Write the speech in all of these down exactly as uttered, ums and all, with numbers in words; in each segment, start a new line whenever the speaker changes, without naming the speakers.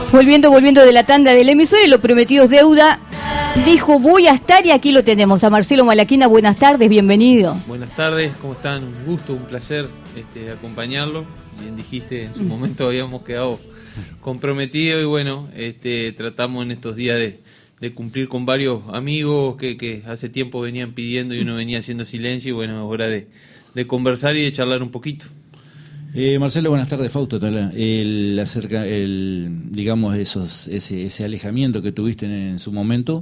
Volviendo, volviendo de la tanda del emisor y lo prometido es deuda. Dijo, voy a estar y aquí lo tenemos. A Marcelo Malaquina, buenas tardes, bienvenido.
Buenas tardes, ¿cómo están? Un gusto, un placer este, acompañarlo. Bien dijiste, en su momento habíamos quedado comprometidos y bueno, este, tratamos en estos días de, de cumplir con varios amigos que, que hace tiempo venían pidiendo y uno venía haciendo silencio y bueno, es hora de, de conversar y de charlar un poquito.
Eh, Marcelo, buenas tardes, Fausto. El, acerca, el, digamos, esos, ese, ese alejamiento que tuviste en, en su momento,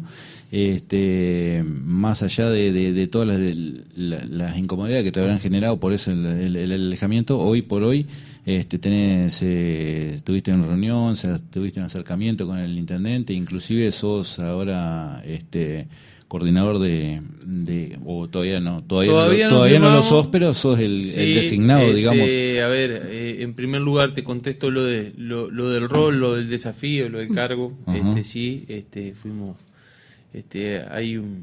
este, más allá de, de, de todas las, de, la, las incomodidades que te habrán generado por eso el, el, el alejamiento, hoy por hoy, este, tenés, eh, tuviste una reunión, o sea, tuviste un acercamiento con el intendente, inclusive sos ahora, este, coordinador de, de o todavía no todavía,
todavía,
no,
no,
todavía no lo sos, pero sos el,
sí,
el designado,
este,
digamos.
A ver, eh, en primer lugar te contesto lo de lo, lo del rol, lo del desafío, lo del cargo. Uh-huh. Este sí, este fuimos este hay un,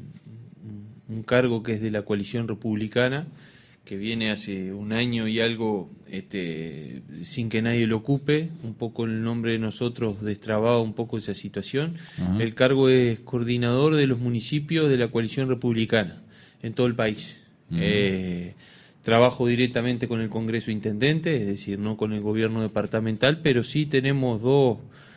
un cargo que es de la coalición republicana que viene hace un año y algo este, sin que nadie lo ocupe, un poco el nombre de nosotros destrababa un poco esa situación. Uh-huh. El cargo es coordinador de los municipios de la coalición republicana en todo el país. Uh-huh. Eh, trabajo directamente con el Congreso Intendente, es decir, no con el gobierno departamental, pero sí tenemos dos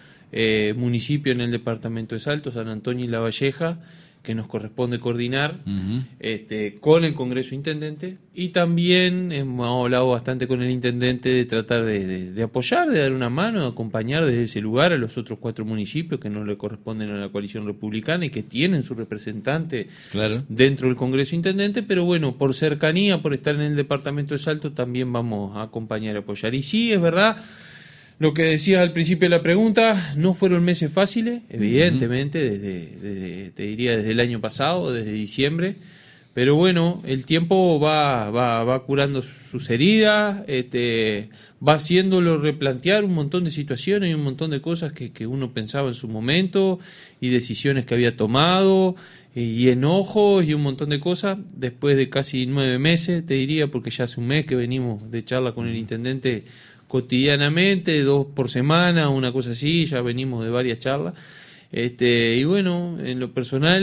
eh, municipios en el departamento de Salto, San Antonio y La Valleja, que nos corresponde coordinar uh-huh. este, con el Congreso Intendente, y también hemos hablado bastante con el Intendente de tratar de, de, de apoyar, de dar una mano, de acompañar desde ese lugar a los otros cuatro municipios que no le corresponden a la coalición republicana y que tienen su representante claro. dentro del Congreso Intendente, pero bueno, por cercanía, por estar en el departamento de Salto, también vamos a acompañar y apoyar. Y sí, es verdad, lo que decías al principio de la pregunta, no fueron meses fáciles, evidentemente, uh-huh. desde, desde, te diría desde el año pasado, desde diciembre, pero bueno, el tiempo va, va, va curando sus heridas, este, va haciéndolo replantear un montón de situaciones y un montón de cosas que, que uno pensaba en su momento y decisiones que había tomado y enojos y un montón de cosas. Después de casi nueve meses, te diría, porque ya hace un mes que venimos de charla con el intendente cotidianamente, dos por semana, una cosa así, ya venimos de varias charlas, este, y bueno, en lo personal,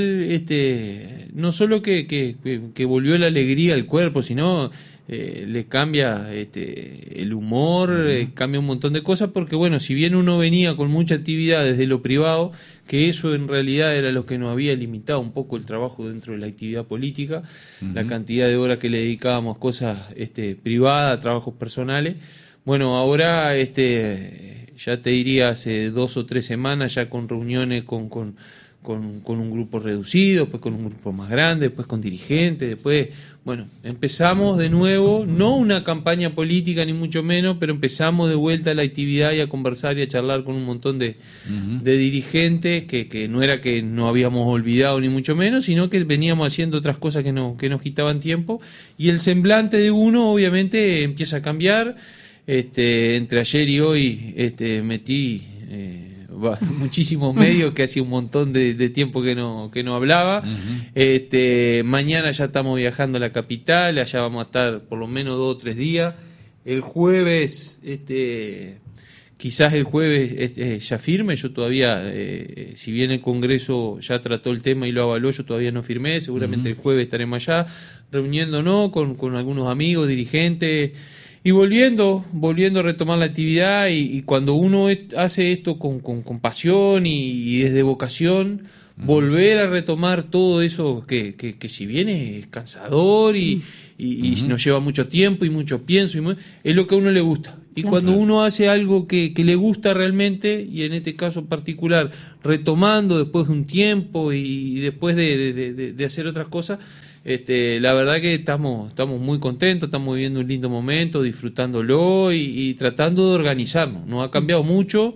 este, no solo que, que, que volvió la alegría al cuerpo, sino eh, le cambia este, el humor, uh-huh. eh, cambia un montón de cosas, porque bueno, si bien uno venía con mucha actividad desde lo privado, que eso en realidad era lo que nos había limitado un poco el trabajo dentro de la actividad política, uh-huh. la cantidad de horas que le dedicábamos a cosas este, privadas, a trabajos personales. Bueno, ahora este ya te diría hace dos o tres semanas ya con reuniones con, con, con, con un grupo reducido, después con un grupo más grande, después con dirigentes, después, bueno, empezamos de nuevo, no una campaña política ni mucho menos, pero empezamos de vuelta a la actividad y a conversar y a charlar con un montón de, uh-huh. de dirigentes que, que no era que no habíamos olvidado ni mucho menos, sino que veníamos haciendo otras cosas que, no, que nos quitaban tiempo, y el semblante de uno obviamente empieza a cambiar. Este, entre ayer y hoy este, metí eh, muchísimos medios que hacía un montón de, de tiempo que no, que no hablaba. Uh-huh. Este, mañana ya estamos viajando a la capital, allá vamos a estar por lo menos dos o tres días. El jueves, este, quizás el jueves este, ya firme, yo todavía, eh, si bien el Congreso ya trató el tema y lo avaló, yo todavía no firmé, seguramente uh-huh. el jueves estaremos allá reuniéndonos con, con algunos amigos, dirigentes. Y volviendo, volviendo a retomar la actividad, y, y cuando uno hace esto con, con, con pasión y, y desde vocación, uh-huh. volver a retomar todo eso que, que, que si bien es cansador y, y, y uh-huh. nos lleva mucho tiempo y mucho pienso, y muy, es lo que a uno le gusta. Y claro. cuando uno hace algo que, que le gusta realmente, y en este caso particular, retomando después de un tiempo y, y después de, de, de, de hacer otras cosas, Este, la verdad que estamos, estamos muy contentos, estamos viviendo un lindo momento, disfrutándolo y, y tratando de organizarnos. Nos ha cambiado mucho.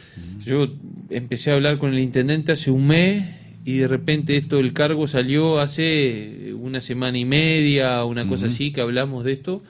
Yo empecé a hablar con el intendente hace un mes y de repente esto del cargo salió hace una semana y media, una cosa uh-huh. así, que hablamos de esto.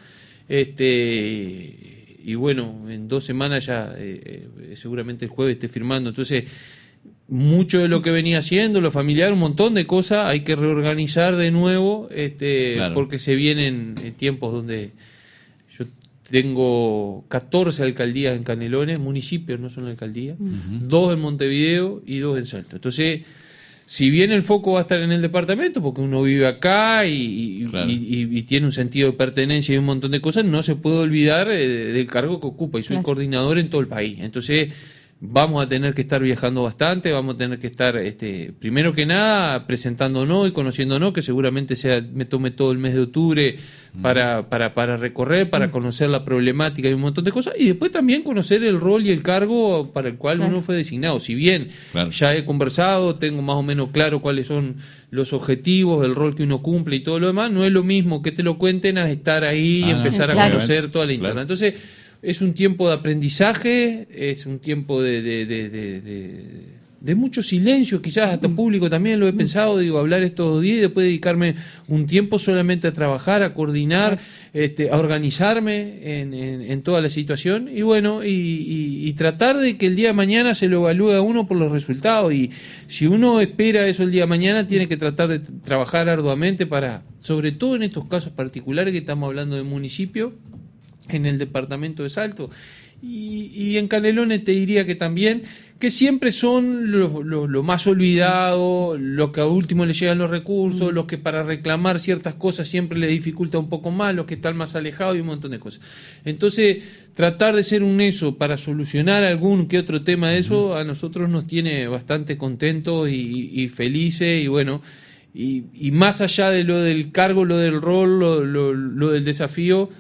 Este, y bueno, en dos semanas ya, eh, seguramente el jueves esté firmando. Entonces, mucho de lo que venía haciendo, lo familiar, un montón de cosas, hay que reorganizar de nuevo, este, claro. porque se vienen tiempos donde yo tengo catorce alcaldías en Canelones, municipios, no son alcaldías, uh-huh. dos en Montevideo y dos en Salto. Entonces, si bien el foco va a estar en el departamento, porque uno vive acá y, claro. y, y, y tiene un sentido de pertenencia y un montón de cosas, no se puede olvidar eh, del cargo que ocupa, y soy claro. coordinador en todo el país. Entonces, vamos a tener que estar viajando bastante, vamos a tener que estar, este, primero que nada, presentándonos y conociéndonos, que seguramente sea, me tome todo el mes de octubre mm. para, para, para recorrer, para mm. conocer la problemática y un montón de cosas, y después también conocer el rol y el cargo para el cual claro. uno fue designado. Si bien claro. ya he conversado, tengo más o menos claro cuáles son los objetivos, el rol que uno cumple y todo lo demás, no es lo mismo que te lo cuenten a estar ahí ah, y empezar claro. a conocer toda la interna. Claro. Entonces, es un tiempo de aprendizaje, es un tiempo de, de, de, de, de, de mucho silencio, quizás hasta público también lo he pensado, digo, hablar estos dos días y después dedicarme un tiempo solamente a trabajar, a coordinar, este, a organizarme en, en, en toda la situación y bueno, y, y, y tratar de que el día de mañana se lo evalúe a uno por los resultados, y si uno espera eso el día de mañana, tiene que tratar de trabajar arduamente para, sobre todo en estos casos particulares que estamos hablando de municipio, en el departamento de Salto y, y en Canelones te diría que también, que siempre son los lo, lo más olvidados, los que a último le llegan los recursos, los que para reclamar ciertas cosas siempre le dificulta un poco más, los que están más alejados y un montón de cosas. Entonces, tratar de ser un nexo para solucionar algún que otro tema de eso, a nosotros nos tiene bastante contentos y, y felices y bueno, y, y más allá de lo del cargo, lo del rol, lo, lo, lo del desafío,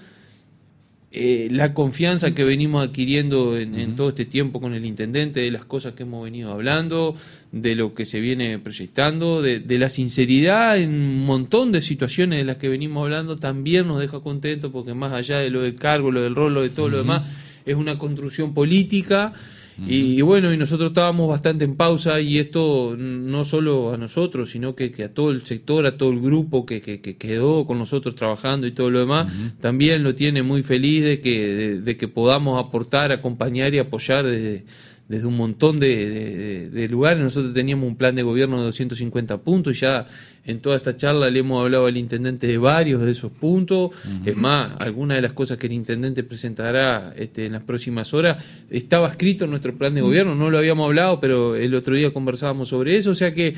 Eh, la confianza que venimos adquiriendo en, en todo este tiempo con el intendente, de las cosas que hemos venido hablando, de lo que se viene proyectando, de, de la sinceridad en un montón de situaciones de las que venimos hablando, también nos deja contentos, porque más allá de lo del cargo, lo del rol, lo de todo uh-huh. lo demás, es una construcción política. Y, y bueno, y nosotros estábamos bastante en pausa, y esto no solo a nosotros, sino que, que a todo el sector, a todo el grupo que, que, que quedó con nosotros trabajando y todo lo demás, uh-huh. también lo tiene muy feliz de que, de, de que podamos aportar, acompañar y apoyar desde, desde un montón de, de, de lugares. Nosotros teníamos un plan de gobierno de doscientos cincuenta puntos, y ya en toda esta charla le hemos hablado al intendente de varios de esos puntos. Uh-huh. Es más, algunas de las cosas que el intendente presentará este, en las próximas horas estaba escrito en nuestro plan de gobierno, no lo habíamos hablado, pero el otro día conversábamos sobre eso, o sea que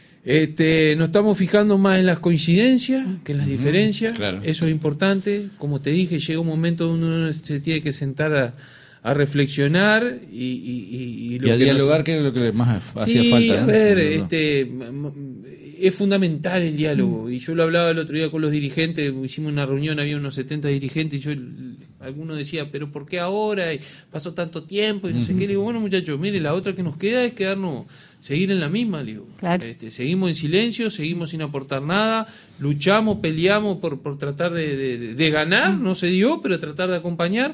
este, nos estamos fijando más en las coincidencias que en las uh-huh. diferencias. Claro. Eso es importante. Como te dije, llega un momento donde uno se tiene que sentar a a reflexionar y, y, y, lo
y a
que
dialogar,
nos...
que es lo que más hacía
sí,
falta.
A ver,
¿no?
este, es fundamental el diálogo, mm. y yo lo hablaba el otro día con los dirigentes, hicimos una reunión, había unos setenta dirigentes, y yo, alguno decía, pero ¿por qué ahora? Y pasó tanto tiempo y no mm-hmm. sé qué. Le digo, bueno muchachos, mire, la otra que nos queda es quedarnos, seguir en la misma, le digo. Claro. Este, seguimos en silencio, seguimos sin aportar nada, luchamos, peleamos por, por tratar de, de, de ganar, mm. no se dio, pero tratar de acompañar.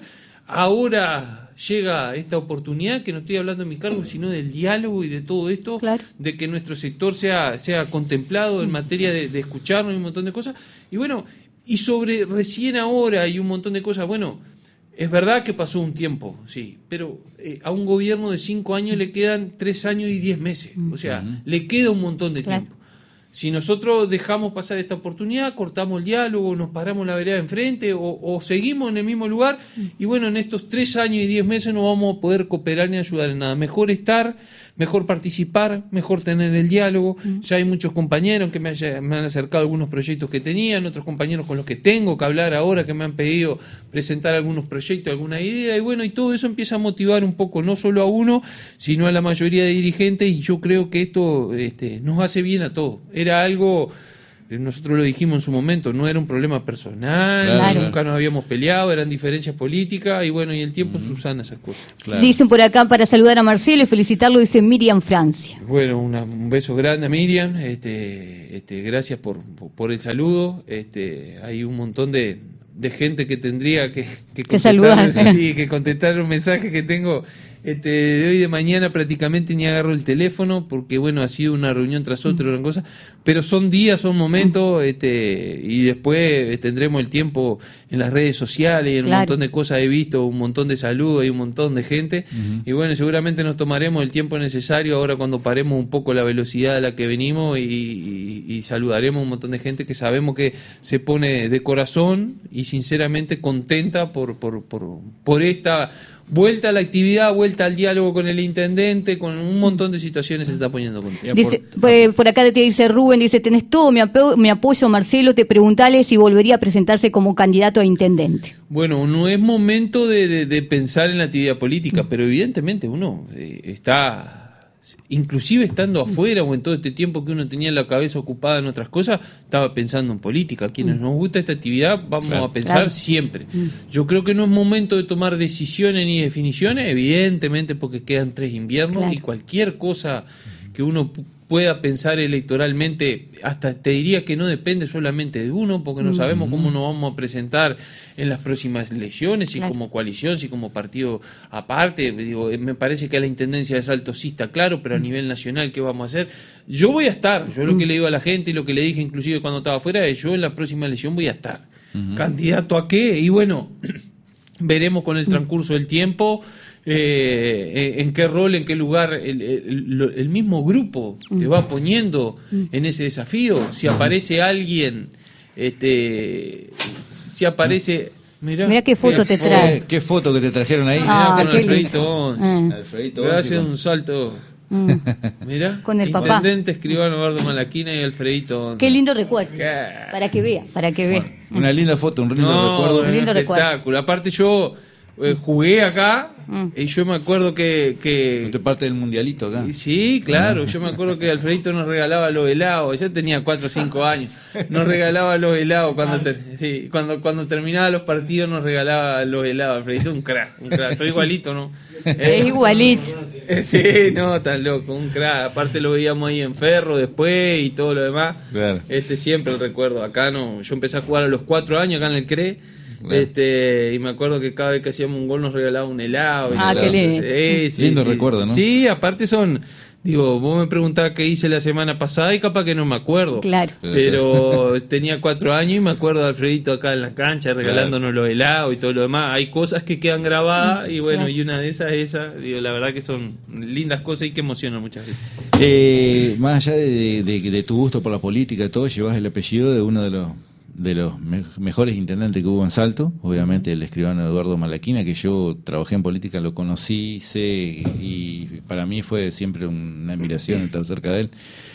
Ahora llega esta oportunidad, que no estoy hablando de mi cargo, sino del diálogo y de todo esto, claro. de que nuestro sector sea, sea contemplado en materia de, de escucharnos y un montón de cosas. Y bueno, y sobre recién ahora y un montón de cosas, bueno, es verdad que pasó un tiempo, sí, pero eh, a un gobierno de cinco años le quedan tres años y diez meses, o sea, uh-huh. le queda un montón de claro. tiempo. Si nosotros dejamos pasar esta oportunidad, cortamos el diálogo, nos paramos la vereda enfrente o, o seguimos en el mismo lugar, y bueno, en estos tres años y diez meses no vamos a poder cooperar ni ayudar en nada. Mejor estar, mejor participar, mejor tener el diálogo. Mm. Ya hay muchos compañeros que me, haya, me han acercado algunos proyectos que tenían, otros compañeros con los que tengo que hablar ahora, que me han pedido presentar algunos proyectos, alguna idea, y bueno, y todo eso empieza a motivar un poco, no solo a uno, sino a la mayoría de dirigentes, y yo creo que esto este, nos hace bien a todos. Era algo, nosotros lo dijimos en su momento, no era un problema personal, claro. nunca nos habíamos peleado, eran diferencias políticas, y bueno, y el tiempo uh-huh. subsana esas cosas.
Claro. Dicen por acá, para saludar a Marcelo y felicitarlo, dice Miriam Francia.
Bueno, una, un beso grande a Miriam, este, este, gracias por, por el saludo. Este, hay un montón de, de gente que tendría que, que,
que saludar,
sí, que contestar un mensaje que tengo. Este, de hoy de mañana prácticamente ni agarro el teléfono porque bueno, ha sido una reunión tras otra, una cosa, pero son días, son momentos, este, y después tendremos el tiempo en las redes sociales y en
claro.
un montón de cosas. He visto un montón de saludos y un montón de gente, uh-huh. y bueno, seguramente nos tomaremos el tiempo necesario ahora cuando paremos un poco la velocidad a la que venimos y, y, y saludaremos a un montón de gente que sabemos que se pone de corazón y sinceramente contenta por, por, por, por esta vuelta a la actividad, vuelta al diálogo con el intendente, con un montón de situaciones se está poniendo contento.
Dice, por, por acá te dice Rubén, dice, tenés todo mi, apo- mi apoyo, Marcelo, te preguntale si volvería a presentarse como candidato a intendente.
Bueno, no es momento de, de, de pensar en la actividad política, pero evidentemente uno eh, está... Inclusive estando afuera o en todo este tiempo que uno tenía la cabeza ocupada en otras cosas, estaba pensando en política. A quienes nos gusta esta actividad vamos claro, a pensar claro. siempre. Yo creo que no es momento de tomar decisiones ni definiciones, evidentemente porque quedan tres inviernos claro. y cualquier cosa que uno pueda pensar electoralmente, hasta te diría que no depende solamente de uno, porque no sabemos cómo nos vamos a presentar en las próximas elecciones, si claro. como coalición, si como partido aparte. Digo, me parece que a la Intendencia de Salto sí está claro, pero a nivel nacional, ¿qué vamos a hacer? Yo voy a estar, yo lo que le digo a la gente y lo que le dije inclusive cuando estaba afuera, es yo en la próxima elección voy a estar. Uh-huh. ¿Candidato a qué? Y bueno, veremos con el transcurso del tiempo eh, en qué rol, en qué lugar el, el, el mismo grupo te va poniendo en ese desafío. Si aparece alguien, este, si aparece... Mirá,
mirá qué foto te trae.
Qué foto que te trajeron ahí.
Ah,
mirá con Alfredito Once.
Ah.
Alfredito Once. Hace un salto... Mm. Mirá,
con el
intendente,
papá.
Intendente, escribano Eduardo Malaquina y Alfredito Once.
Qué lindo recuerdo. ¿Qué? Para que vea, para que vea.
Bueno, una linda foto, un lindo
no,
recuerdo.
Un lindo espectáculo. Recuerdo. Aparte yo eh, jugué acá mm. y yo me acuerdo que... que
¿Usted parte del mundialito acá?
Sí, claro. Yo me acuerdo que Alfredito nos regalaba los helados. Yo tenía cuatro o cinco años. Nos regalaba los helados. Cuando, ter, sí, cuando, cuando terminaba los partidos nos regalaba los helados. Alfredito, un crack. Un crack. Soy igualito, ¿no?
Es igualito.
Sí, no, tan loco, un crack. Aparte lo veíamos ahí en Ferro después y todo lo demás. Claro. Este siempre el recuerdo. Acá no, yo empecé a jugar a los cuatro años acá en el C R E. Claro. Este, y me acuerdo que cada vez que hacíamos un gol nos regalaba un helado.
Ah, qué lindo.
Sí, sí,
lindo
sí.
recuerdo, ¿no?
Sí, aparte son... Digo, vos me preguntabas qué hice la semana pasada y capaz que no me acuerdo.
Claro.
Pero tenía cuatro años y me acuerdo de Alfredito acá en la cancha regalándonos claro. los helados y todo lo demás. Hay cosas que quedan grabadas y bueno, claro. y una de esas es esa. Digo, la verdad que son lindas cosas y que emocionan muchas veces.
Eh, más allá de, de, de tu gusto por la política y todo, llevas el apellido de uno de los de los me- mejores intendentes que hubo en Salto, obviamente el escribano Eduardo Malaquina, que yo trabajé en política, lo conocí, sé, y para mí fue siempre una admiración estar cerca de él.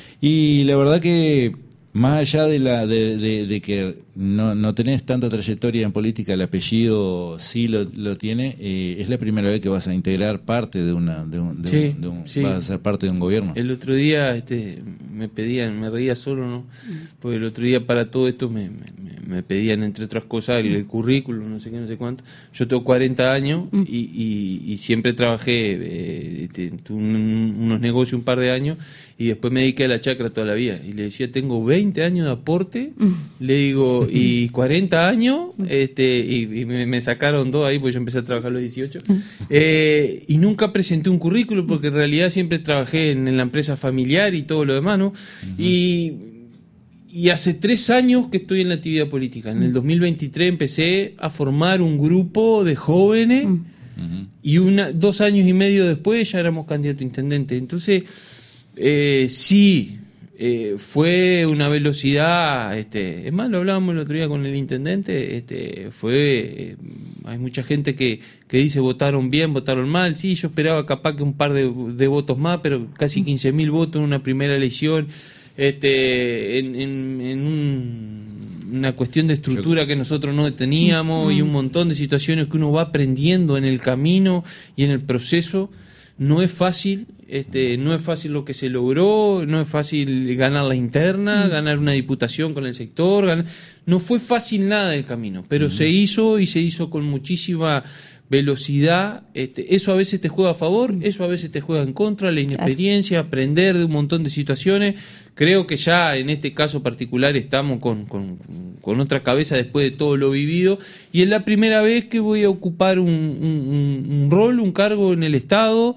Y la verdad que más allá de la de, de, de que no, no tenés tanta trayectoria en política, el apellido sí lo, lo tiene, eh, es la primera vez que vas a integrar parte de una de un, de
sí,
un, de un
sí.
vas a ser parte de un gobierno.
El otro día este me pedían, me reía solo, ¿no? Porque el otro día para todo esto me, me, me pedían, entre otras cosas, el, el currículum, no sé qué, no sé cuánto. Yo tengo cuarenta años y, y, y siempre trabajé, eh, este, tuve un, unos negocios un par de años y después me dediqué a la chacra toda la vida. Y le decía, tengo veinte años de aporte, le digo, y cuarenta años, este y, y me, me sacaron dos ahí, porque yo empecé a trabajar a los dieciocho, eh, y nunca presenté un currículum, porque en realidad siempre trabajé en, en la empresa familiar y todo lo demás, ¿no? Uh-huh. Y, y hace tres años que estoy en la actividad política. En el dos mil veintitrés empecé a formar un grupo de jóvenes, uh-huh. y una, dos años y medio después ya éramos candidatos a intendente. Entonces, eh, sí... Eh, fue una velocidad, este, es más, lo hablábamos el otro día con el intendente, este, fue, eh, hay mucha gente que, que dice votaron bien, votaron mal, sí, yo esperaba capaz que un par de, de votos más, pero casi quince mil votos en una primera elección, este, en, en, en un, una cuestión de estructura que nosotros no teníamos y un montón de situaciones que uno va aprendiendo en el camino y en el proceso. No es fácil, este, no es fácil lo que se logró, no es fácil ganar la interna, mm. ganar una diputación con el sector, ganar, no fue fácil nada del camino, pero mm. se hizo y se hizo con muchísima velocidad, este, eso a veces te juega a favor, eso a veces te juega en contra, la inexperiencia, aprender de un montón de situaciones. Creo que ya en este caso particular estamos con, con, con otra cabeza después de todo lo vivido, y es la primera vez que voy a ocupar un, un, un rol, un cargo en el Estado,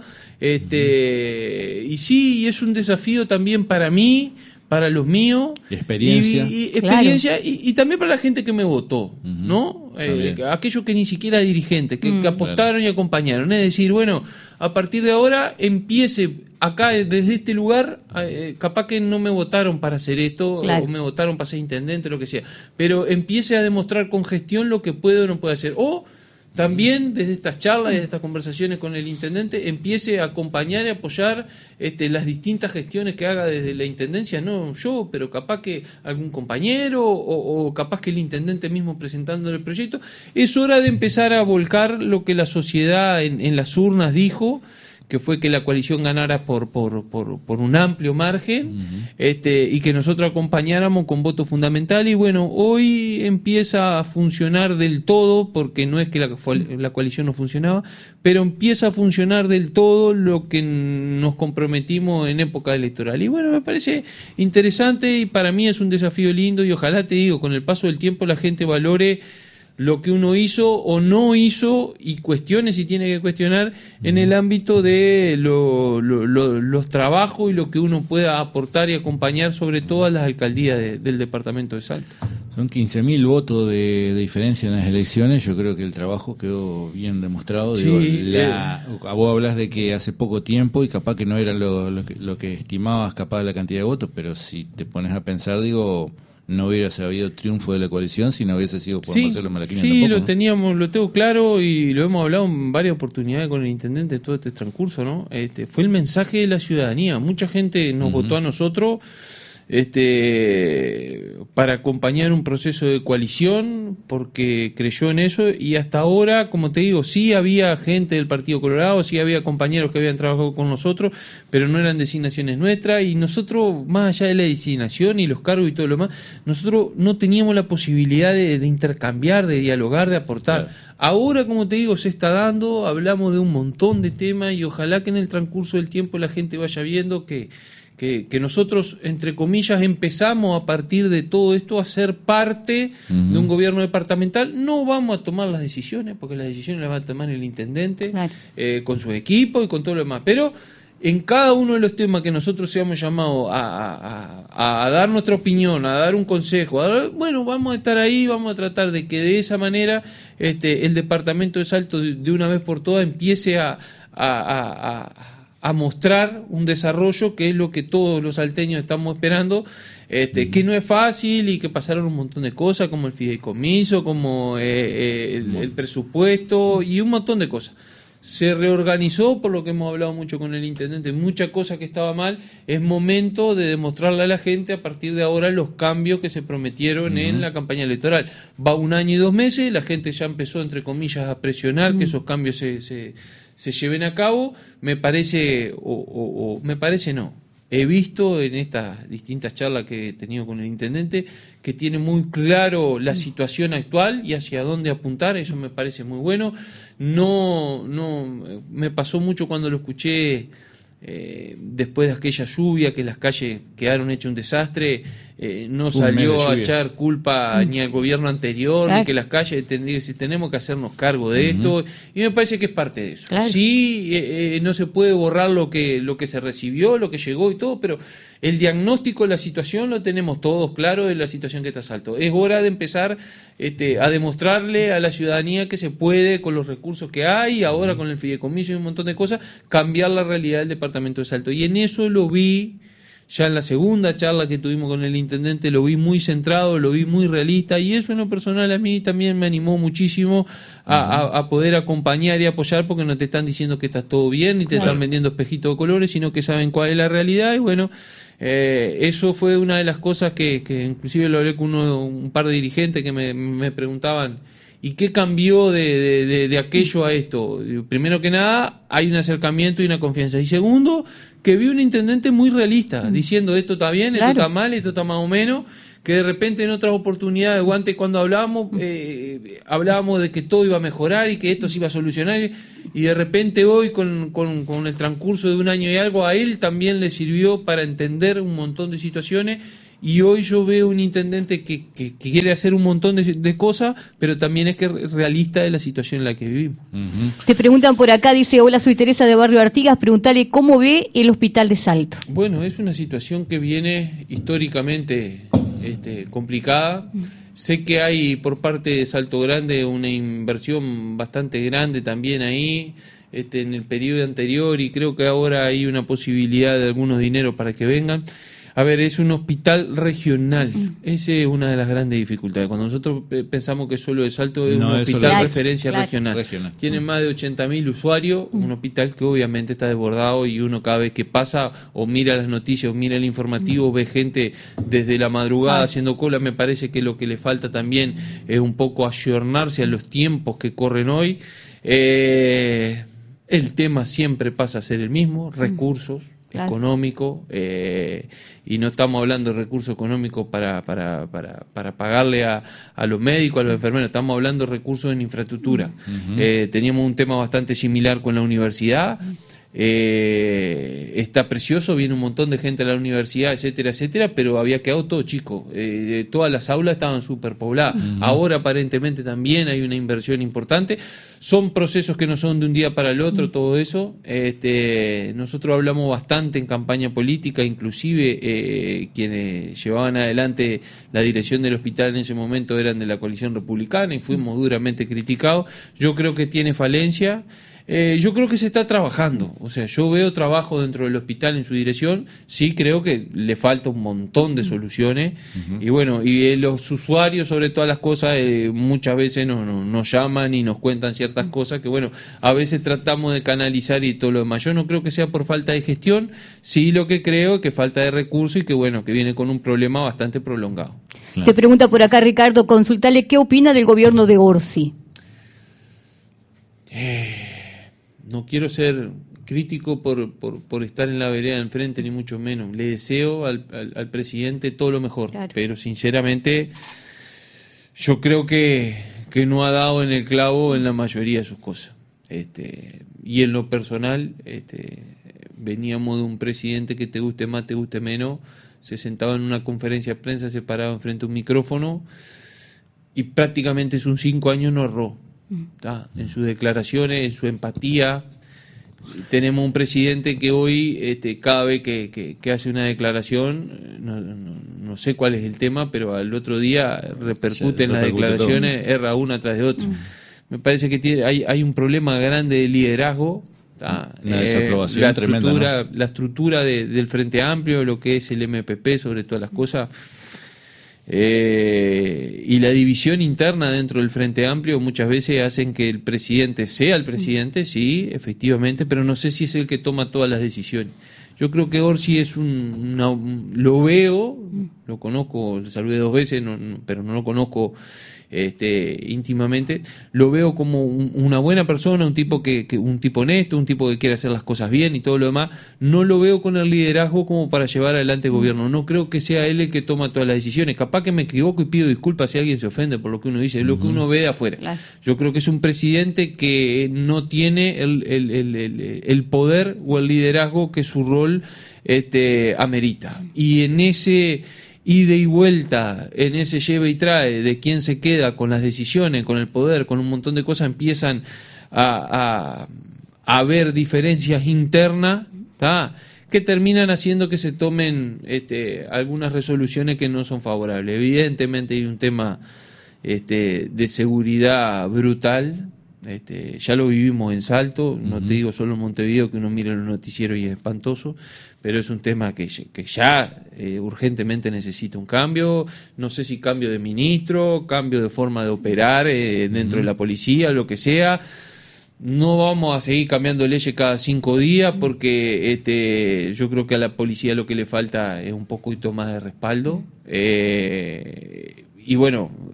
este, uh-huh. y sí, es un desafío también para mí, para los míos,
experiencia,
y, y, experiencia claro. y, y también para la gente que me votó, uh-huh. ¿no? Eh, aquellos que ni siquiera dirigentes, que, mm. que apostaron claro. y acompañaron. Es decir, bueno, a partir de ahora empiece acá desde este lugar, eh, capaz que no me votaron para hacer esto, claro. o me votaron para ser intendente, lo que sea, pero empiece a demostrar con gestión lo que puede o no puede hacer. O también desde estas charlas y desde estas conversaciones con el intendente empiece a acompañar y apoyar este, las distintas gestiones que haga desde la intendencia, no yo, pero capaz que algún compañero o, o capaz que el intendente mismo presentando el proyecto. Es hora de empezar a volcar lo que la sociedad en, en las urnas dijo, que fue que la coalición ganara por por, por, por un amplio margen, uh-huh. este, y que nosotros acompañáramos con voto fundamental. Y bueno, hoy empieza a funcionar del todo, porque no es que la, la coalición no funcionaba, pero empieza a funcionar del todo lo que nos comprometimos en época electoral. Y bueno, me parece interesante y para mí es un desafío lindo, y ojalá, te digo, con el paso del tiempo la gente valore lo que uno hizo o no hizo y cuestione si tiene que cuestionar en el ámbito de lo, lo, lo, los trabajos y lo que uno pueda aportar y acompañar, sobre todo a las alcaldías de, del departamento de Salta.
Son quince mil votos de, de diferencia en las elecciones. Yo creo que el trabajo quedó bien demostrado.
Sí,
Digo, la, eh, vos hablas de que hace poco tiempo y capaz que no era lo, lo, que, lo que estimabas, capaz de la cantidad de votos, pero si te pones a pensar, digo, no hubiese habido triunfo de la coalición si no hubiese sido por
sí,
Marcelo Malaquina.
Sí,
tampoco,
lo
¿no?
teníamos, lo tengo claro y lo hemos hablado en varias oportunidades con el intendente de todo este transcurso, ¿no? Este, fue el mensaje de la ciudadanía. Mucha gente nos uh-huh. votó a nosotros este, para acompañar un proceso de coalición porque creyó en eso, y hasta ahora, como te digo, sí había gente del Partido Colorado, sí había compañeros que habían trabajado con nosotros, pero no eran designaciones nuestras, y nosotros, más allá de la designación y los cargos y todo lo demás, nosotros no teníamos la posibilidad de, de intercambiar, de dialogar, de aportar. Claro. Ahora, como te digo, se está dando, hablamos de un montón de temas, y ojalá que en el transcurso del tiempo la gente vaya viendo que Que, que nosotros, entre comillas, empezamos a partir de todo esto a ser parte uh-huh. de un gobierno departamental. No vamos a tomar las decisiones, porque las decisiones las va a tomar el intendente, claro. eh, con su equipo y con todo lo demás. Pero en cada uno de los temas que nosotros seamos llamados a, a, a, a dar nuestra opinión, a dar un consejo, a dar, bueno, vamos a estar ahí, vamos a tratar de que de esa manera este, el departamento de Salto de, de una vez por todas empiece a... a, a, a a mostrar un desarrollo que es lo que todos los salteños estamos esperando, este, mm. que no es fácil y que pasaron un montón de cosas, como el fideicomiso, como eh, eh, el, el presupuesto y un montón de cosas. Se reorganizó, por lo que hemos hablado mucho con el intendente, muchas cosas que estaba mal. Es momento de demostrarle a la gente a partir de ahora los cambios que se prometieron uh-huh. en la campaña electoral. Va un año y dos meses, la gente ya empezó, entre comillas, a presionar uh-huh. que esos cambios se... se se lleven a cabo. Me parece, o, o, o me parece no, he visto en estas distintas charlas que he tenido con el intendente que tiene muy claro la situación actual y hacia dónde apuntar. Eso me parece muy bueno. No, no, me pasó mucho cuando lo escuché eh, después de aquella lluvia, que las calles quedaron hechas un desastre. Eh, no un salió a echar culpa mm. ni al gobierno anterior, claro. ni que las calles, si tenemos que hacernos cargo de uh-huh. esto, y me parece que es parte de eso. Claro. Sí, eh, eh, no se puede borrar lo que, lo que se recibió, lo que llegó y todo, pero el diagnóstico de la situación lo tenemos todos claro, de la situación que está Salto. Es hora de empezar este, a demostrarle a la ciudadanía que se puede, con los recursos que hay, ahora con el fideicomiso y un montón de cosas, cambiar la realidad del departamento de Salto. Y en eso lo vi. Ya en la segunda charla que tuvimos con el intendente lo vi muy centrado, lo vi muy realista, y eso en lo personal a mí también me animó muchísimo a, a, a poder acompañar y apoyar, porque no te están diciendo que está todo bien, ni te claro. están vendiendo espejitos de colores, sino que saben cuál es la realidad. Y bueno, eh, eso fue una de las cosas que, que inclusive lo hablé con uno, un par de dirigentes que me, me preguntaban, ¿Y qué cambió de, de, de, de aquello a esto? Primero que nada, hay un acercamiento y una confianza. Y segundo, que vi un intendente muy realista, diciendo esto está bien,
claro.
esto está mal, esto está más o menos, que de repente en otras oportunidades, antes cuando hablábamos, eh, hablábamos de que todo iba a mejorar y que esto se iba a solucionar, y de repente hoy, con, con, con el transcurso de un año y algo, a él también le sirvió para entender un montón de situaciones. Y hoy yo veo un intendente que, que, que quiere hacer un montón de, de cosas, pero también es que es realista de la situación en la que vivimos.
Uh-huh. Te preguntan por acá, dice, hola, soy Teresa de Barrio Artigas, preguntale cómo ve el hospital de Salto.
Bueno, es una situación que viene históricamente este, complicada. Uh-huh. Sé que hay por parte de Salto Grande una inversión bastante grande también ahí, este, en el periodo anterior, y creo que ahora hay una posibilidad de algunos dineros para que vengan. A ver, es un hospital regional. Esa es una de las grandes dificultades. Cuando nosotros pensamos que solo de Salto es no, un hospital de referencia claro. regional. regional. Tiene más de ochenta mil usuarios, un hospital que obviamente está desbordado, y uno cada vez que pasa o mira las noticias o mira el informativo ve gente desde la madrugada haciendo cola. Me parece que lo que le falta también es un poco ayornarse a los tiempos que corren hoy. Eh, el tema siempre pasa a ser el mismo, recursos. Claro. Económico, eh, y no estamos hablando de recursos económicos para, para, para, para pagarle a, a los médicos, a los enfermeros, estamos hablando de recursos en infraestructura. Uh-huh. Eh, teníamos un tema bastante similar con la universidad. Eh, está precioso, viene un montón de gente a la universidad, etcétera, etcétera, pero había quedado todo chico. Eh, todas las aulas estaban superpobladas. Uh-huh. Ahora aparentemente también hay una inversión importante. Son procesos que no son de un día para el otro, uh-huh. todo eso. Este, nosotros hablamos bastante en campaña política, inclusive eh, quienes llevaban adelante la dirección del hospital en ese momento eran de la coalición republicana y fuimos duramente criticados. Yo creo que tiene falencia. Eh, yo creo que se está trabajando, o sea, yo veo trabajo dentro del hospital en su dirección, sí creo que le falta un montón de soluciones, uh-huh. y bueno, y eh, los usuarios sobre todas las cosas eh, muchas veces nos, nos, nos llaman y nos cuentan ciertas cosas que bueno, a veces tratamos de canalizar y todo lo demás. Yo no creo que sea por falta de gestión, sí lo que creo es que falta de recursos y que bueno, que viene con un problema bastante prolongado.
Claro. Te pregunta por acá Ricardo, consultale qué opina del gobierno de Orsi.
Eh... No quiero ser crítico por, por, por estar en la vereda de enfrente, ni mucho menos. Le deseo al, al, al presidente todo lo mejor, claro. pero sinceramente yo creo que, que no ha dado en el clavo en la mayoría de sus cosas. Este, y en lo personal, este, veníamos de un presidente que te guste más, te guste menos, se sentaba en una conferencia de prensa, se paraba enfrente a un micrófono y prácticamente sus cinco años no erró. ¿Tá? En sus declaraciones, en su empatía. Tenemos un presidente que hoy, este, cada vez que, que, que hace una declaración, no, no, no sé cuál es el tema, pero al otro día repercute en las declaraciones, todo. Erra una tras de otra. Mm. Me parece que tiene, hay, hay un problema grande de liderazgo. Una
eh, desaprobación
la
tremenda,
estructura,
¿no?
La estructura de, del Frente Amplio, lo que es el M P P, sobre todas las cosas. Eh, y la división interna dentro del Frente Amplio muchas veces hacen que el presidente sea el presidente, sí, efectivamente, pero no sé si es el que toma todas las decisiones. Yo creo que Orsi es un, una, lo veo, lo conozco, lo saludé dos veces, no, no, pero no lo conozco este, íntimamente. Lo veo como un, una buena persona, un tipo que, que un tipo honesto, un tipo que quiere hacer las cosas bien y todo lo demás. No lo veo con el liderazgo como para llevar adelante el gobierno. No creo que sea él el que toma todas las decisiones. Capaz que me equivoco y pido disculpas si alguien se ofende por lo que uno dice, es lo que uno ve de afuera. Claro. Yo creo que es un presidente que no tiene el, el, el, el, el poder o el liderazgo que su rol este, amerita. Y en ese ida y vuelta, en ese lleva y trae de quién se queda con las decisiones, con el poder, con un montón de cosas, empiezan a, a, a haber diferencias internas, ¿tá? Que terminan haciendo que se tomen este, algunas resoluciones que no son favorables. Evidentemente hay un tema este, de seguridad brutal. Este, ya lo vivimos en Salto, no uh-huh. te digo solo en Montevideo, que uno mira los noticieros y es espantoso, pero es un tema que, que ya eh, urgentemente necesita un cambio. No sé si cambio de ministro, cambio de forma de operar eh, dentro uh-huh. de la policía, lo que sea. No vamos a seguir cambiando leyes cada cinco días porque este, yo creo que a la policía lo que le falta es un poquito más de respaldo. Eh, y bueno,